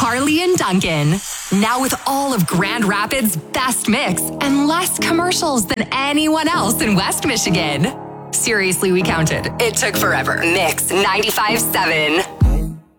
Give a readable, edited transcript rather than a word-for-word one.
Carly and Duncan. Now with all of Grand Rapids' best mix and less commercials than anyone else in West Michigan. Seriously, we counted. It took forever. Mix 95.7.